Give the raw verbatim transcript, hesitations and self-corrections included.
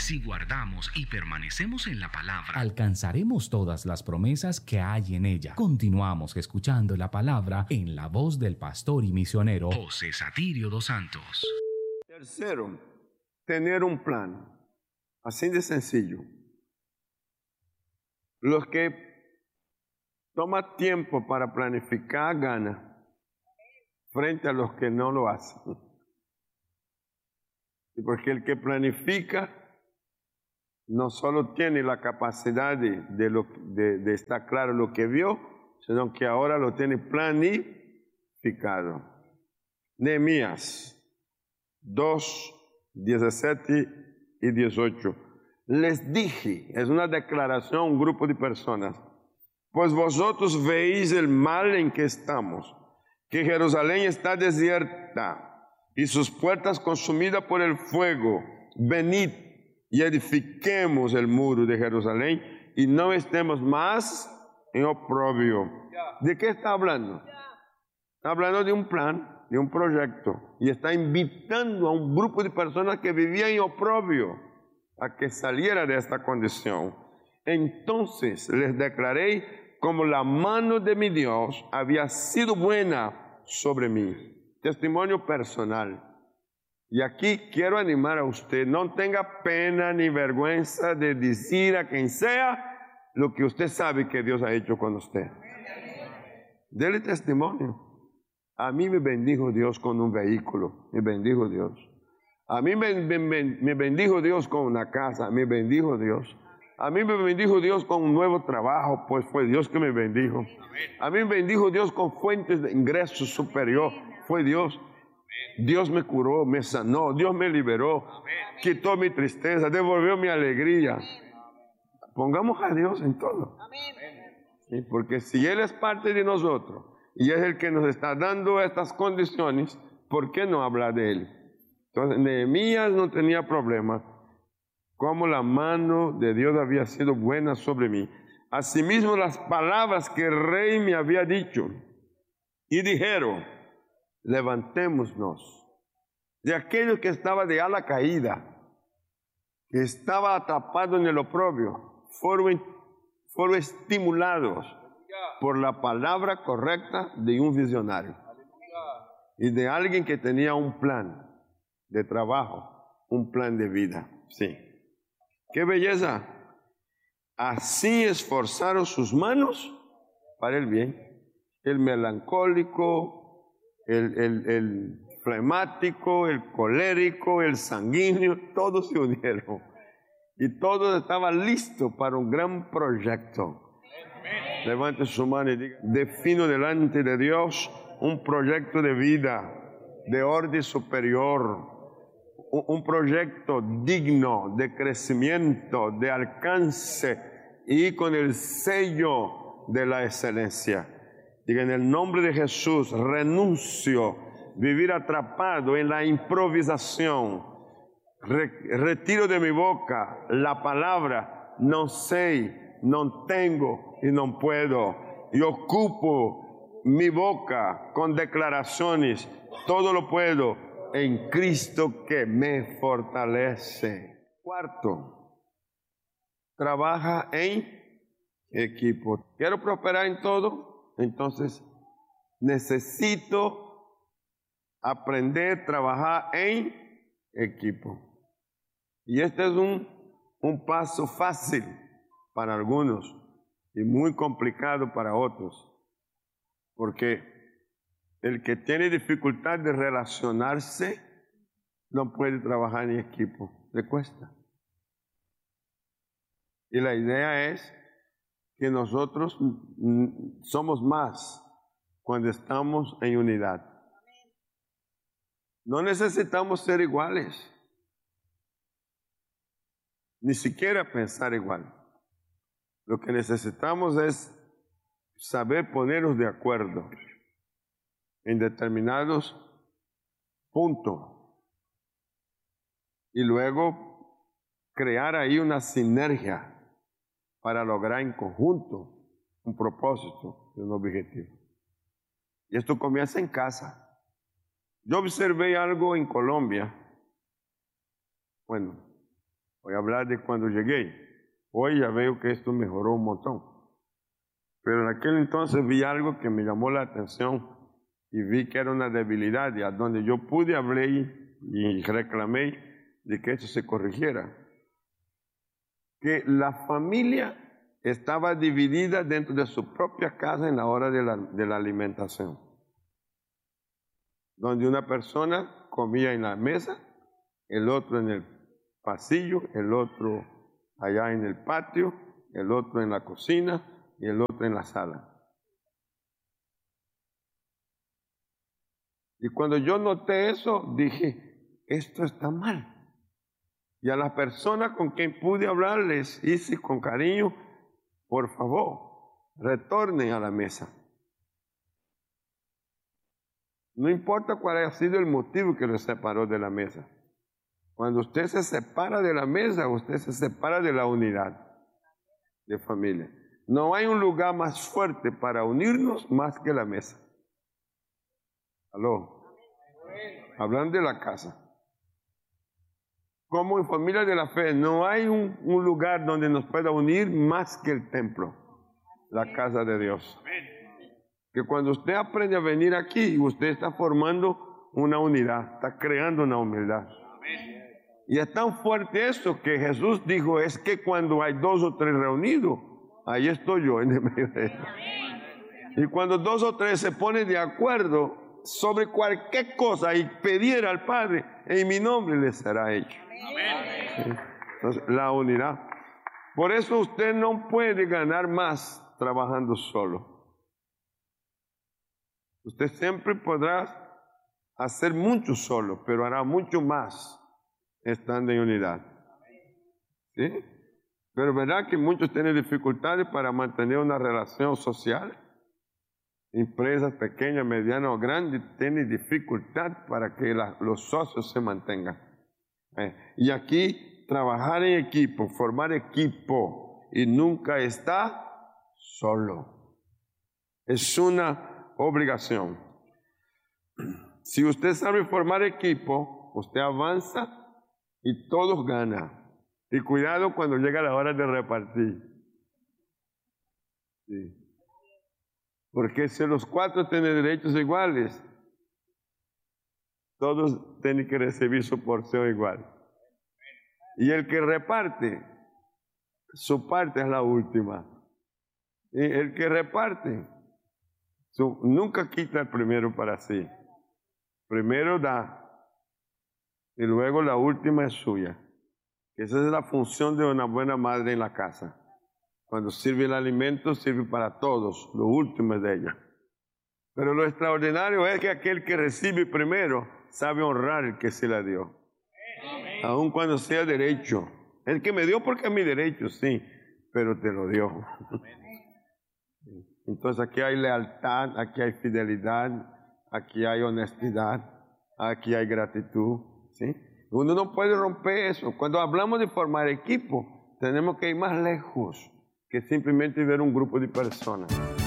Si guardamos y permanecemos en la palabra, alcanzaremos todas las promesas que hay en ella. Continuamos escuchando la palabra en la voz del pastor y misionero José Satirio dos Santos. Tercero, tener un plan. Así de sencillo. Los que toman tiempo para planificar ganan frente a los que no lo hacen. Porque el que planifica no solo tiene la capacidad de, de, lo, de, de estar claro lo que vio, sino que ahora lo tiene planificado. Nehemías dos, diecisiete y dieciocho. Les dije, es una declaración a un grupo de personas, pues vosotros veis el mal en que estamos, que Jerusalén está desierta y sus puertas consumidas por el fuego. Venid y edifiquemos el muro de Jerusalén y no estemos más en oprobio. ¿De qué está hablando? Está hablando de un plan, de un proyecto, y está invitando a un grupo de personas que vivían en oprobio a que saliera de esta condición. Entonces les declaré como la mano de mi Dios había sido buena sobre mí. Testimonio personal. Y aquí quiero animar a usted, no tenga pena ni vergüenza de decir a quien sea lo que usted sabe que Dios ha hecho con usted. Dele testimonio. A mí me bendijo Dios con un vehículo, me bendijo Dios. A mí me, me, me bendijo Dios con una casa, me bendijo Dios. A mí me bendijo Dios con un nuevo trabajo, pues fue Dios que me bendijo. A mí me bendijo Dios con fuentes de ingresos superior, fue Dios. Dios me curó, me sanó, Dios me liberó, quitó mi tristeza, devolvió mi alegría. Pongamos a Dios en todo. ¿Sí? Porque si Él es parte de nosotros y es el que nos está dando estas condiciones, ¿por qué no hablar de Él? Entonces, Nehemías no tenía problema, como la mano de Dios había sido buena sobre mí. Asimismo, las palabras que el rey me había dicho, y dijeron, levantémonos de aquello que estaba de ala caída, que estaba atrapado en el oprobio, fueron, fueron estimulados por la palabra correcta de un visionario y de alguien que tenía un plan de trabajo, un plan de vida. Sí. ¡Qué belleza! Así esforzaron sus manos para el bien. El melancólico, el, el, el flemático, el colérico, el sanguíneo, todos se unieron. Y todos estaban listos para un gran proyecto. Amén. Levante su mano y diga, defino delante de Dios un proyecto de vida, de orden superior, un proyecto digno de crecimiento, de alcance y con el sello de la excelencia. Diga, en el nombre de Jesús, renuncio vivir atrapado en la improvisación. Re, retiro de mi boca la palabra, no sé, no tengo y no puedo. Y ocupo mi boca con declaraciones, todo lo puedo en Cristo que me fortalece. Cuarto, trabaja en equipo. ¿Quiero prosperar en todo? Entonces, necesito aprender a trabajar en equipo. Y este es un, un paso fácil para algunos y muy complicado para otros. Porque el que tiene dificultad de relacionarse no puede trabajar en equipo, le cuesta. Y la idea es que nosotros somos más cuando estamos en unidad. No necesitamos ser iguales, ni siquiera pensar igual. Lo que necesitamos es saber ponernos de acuerdo en determinados puntos y luego crear ahí una sinergia para lograr en conjunto un propósito y un objetivo. Y esto comienza en casa. Yo observé algo en Colombia. Bueno, Voy a hablar de cuando llegué. Hoy ya veo que esto mejoró un montón. Pero en aquel entonces vi algo que me llamó la atención y vi que era una debilidad, y a donde yo pude hablar y reclamé de que eso se corrigiera. Que la familia estaba dividida dentro de su propia casa en la hora de la, de la alimentación. Donde una persona comía en la mesa, el otro en el pasillo, el otro allá en el patio, el otro en la cocina y el otro en la sala. Y cuando yo noté eso, dije, esto está mal. Y a las personas con quien pude hablar les hice con cariño, por favor, retornen a la mesa. No importa cuál haya sido el motivo que los separó de la mesa. Cuando usted se separa de la mesa, usted se separa de la unidad de familia. No hay un lugar más fuerte para unirnos más que la mesa. ¿Aló? Hablando de la casa. Como en familia de la fe, no hay un, un lugar donde nos pueda unir más que el templo, la casa de Dios. Que cuando usted aprende a venir aquí, usted está formando una unidad, está creando una humildad. Y es tan fuerte esto que Jesús dijo, es que cuando hay dos o tres reunidos, ahí estoy yo en el medio de ellos. Y cuando dos o tres se ponen de acuerdo sobre cualquier cosa y pedir al Padre, en mi nombre les será hecho. ¿Sí? Entonces, la unidad. Por eso usted no puede ganar más trabajando solo. Usted siempre podrá hacer mucho solo, pero hará mucho más estando en unidad. ¿Sí? Pero verdad que muchos tienen dificultades para mantener una relación social. Empresas pequeñas, medianas o grandes tienen dificultad para que la, los socios se mantengan. Eh, y aquí trabajar en equipo, formar equipo, y nunca está solo. Es una obligación. Si usted sabe formar equipo, usted avanza y todos ganan. Y cuidado cuando llega la hora de repartir. Sí. Porque si los cuatro tienen derechos iguales, todos tienen que recibir su porción igual. Y el que reparte, su parte es la última. Y el que reparte, su, nunca quita el primero para sí. Primero da, y luego la última es suya. Esa es la función de una buena madre en la casa. Cuando sirve el alimento, sirve para todos, lo último es de ella. Pero lo extraordinario es que aquel que recibe primero sabe honrar el que se la dio. Amén. Aun cuando sea derecho. El que me dio porque es mi derecho, sí, pero te lo dio. Amén. Entonces aquí hay lealtad, aquí hay fidelidad, aquí hay honestidad, aquí hay gratitud, ¿sí? Uno no puede romper eso. Cuando hablamos de formar equipo, tenemos que ir más lejos que simplemente ver un grupo de personas.